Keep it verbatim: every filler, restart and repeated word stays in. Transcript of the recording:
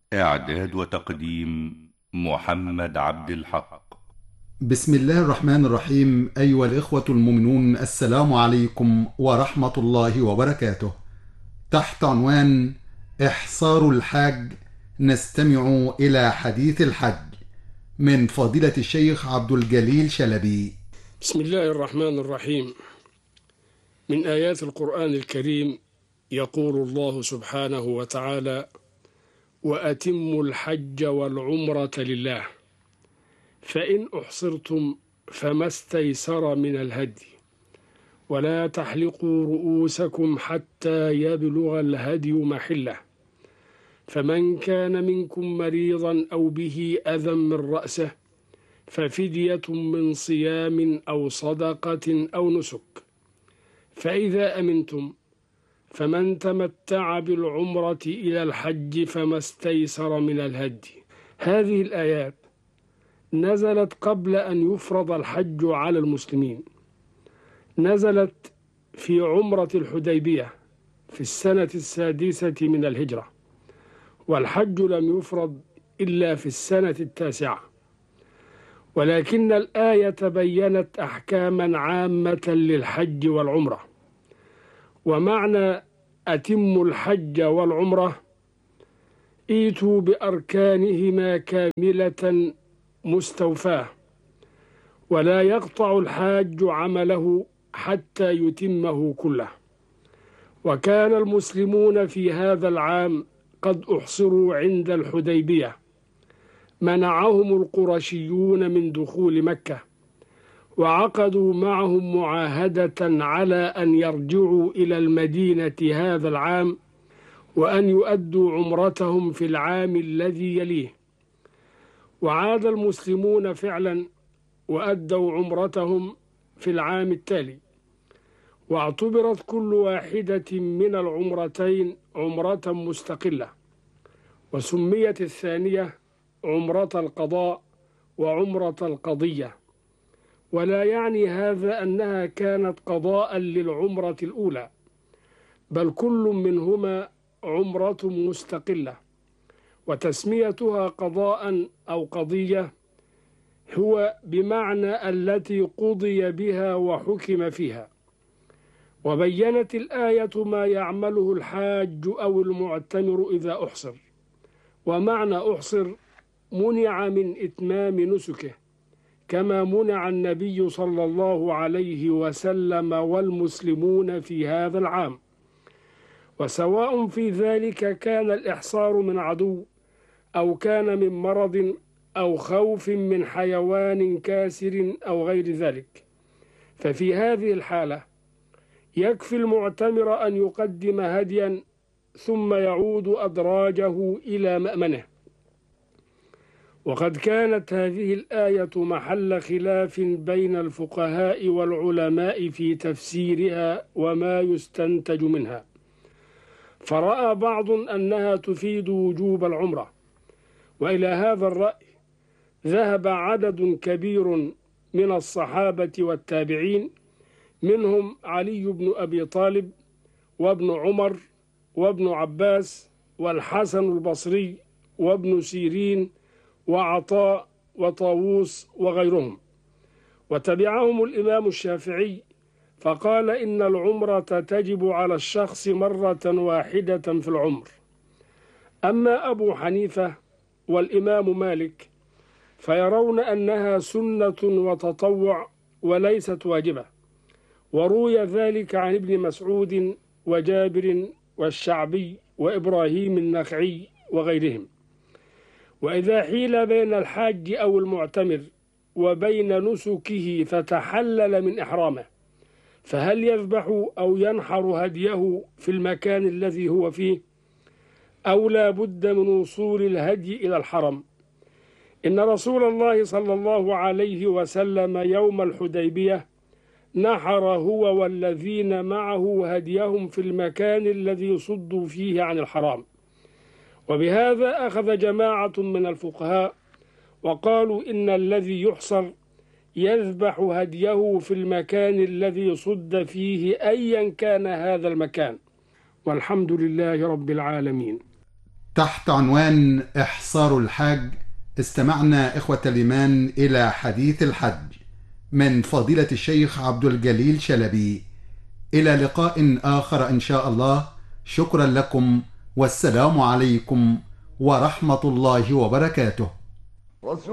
إعداد وتقديم محمد عبد الحق. بسم الله الرحمن الرحيم. أيها الإخوة المؤمنون، السلام عليكم ورحمة الله وبركاته. تحت عنوان إحصار الحاج نستمع إلى حديث الحج من فضيلة الشيخ عبد الجليل شلبي. بسم الله الرحمن الرحيم. من آيات القرآن الكريم يقول الله سبحانه وتعالى: وأتموا الحج والعمرة لله فإن أحصرتم فما استيسر من الهدي ولا تحلقوا رؤوسكم حتى يبلغ الهدي محله فمن كان منكم مريضا أو به أذى من رأسه ففدية من صيام أو صدقة أو نسك، فإذا أمنتم فمن تمتع بالعمرة إلى الحج فما استيسر من الهدي. هذه الآيات نزلت قبل أن يفرض الحج على المسلمين، نزلت في عمرة الحديبية في السنة السادسة من الهجرة، والحج لم يفرض إلا في السنة التاسعة، ولكن الآية بيّنت أحكاما عامة للحج والعمرة. ومعنى أتم الحج والعمرة ائتوا بأركانهما كاملة مستوفاة، ولا يقطع الحاج عمله حتى يتمه كله. وكان المسلمون في هذا العام قد أحصروا عند الحديبية، منعهم القرشيون من دخول مكة، وعقدوا معهم معاهدة على أن يرجعوا إلى المدينة هذا العام وأن يؤدوا عمرتهم في العام الذي يليه. وعاد المسلمون فعلا وأدوا عمرتهم في العام التالي، واعتبرت كل واحدة من العمرتين عمرة مستقلة، وسميت الثانية عمرة القضاء وعمرة القضية. ولا يعني هذا أنها كانت قضاء للعمرة الأولى، بل كل منهما عمرة مستقلة، وتسميتها قضاء أو قضية هو بمعنى التي قضي بها وحكم فيها. وبينت الآية ما يعمله الحاج أو المعتمر إذا أحصر، ومعنى أحصر منع من إتمام نسكه، كما منع النبي صلى الله عليه وسلم والمسلمون في هذا العام. وسواء في ذلك كان الإحصار من عدو أو كان من مرض أو خوف من حيوان كاسر أو غير ذلك، ففي هذه الحالة يكفي المعتمر أن يقدم هديا ثم يعود أدراجه إلى مأمنه. وقد كانت هذه الآية محل خلاف بين الفقهاء والعلماء في تفسيرها وما يستنتج منها، فرأى بعض أنها تفيد وجوب العمرة، وإلى هذا الرأي ذهب عدد كبير من الصحابة والتابعين، منهم علي بن أبي طالب وابن عمر وابن عباس والحسن البصري وابن سيرين وعطاء وطاووس وغيرهم. وتبعهم الإمام الشافعي فقال إن العمرة تجب على الشخص مرة واحدة في العمر. أما أبو حنيفة والإمام مالك فيرون أنها سنة وتطوع وليست واجبة، وروي ذلك عن ابن مسعود وجابر والشعبي وإبراهيم النخعي وغيرهم. وإذا حيل بين الحاج أو المعتمر وبين نسكه فتحلل من إحرامه، فهل يذبح أو ينحر هديه في المكان الذي هو فيه، أو لا بد من وصول الهدي إلى الحرم؟ إن رسول الله صلى الله عليه وسلم يوم الحديبية نحر هو والذين معه هديهم في المكان الذي صدوا فيه عن الحرام. وبهذا أخذ جماعة من الفقهاء وقالوا إن الذي يحصر يذبح هديه في المكان الذي صد فيه أيا كان هذا المكان، والحمد لله رب العالمين. تحت عنوان إحصار الحاج استمعنا إخوة الإيمان إلى حديث الحج من فضيلة الشيخ عبد الجليل شلبي. إلى لقاء آخر إن شاء الله. شكرا لكم والسلام عليكم ورحمة الله وبركاته.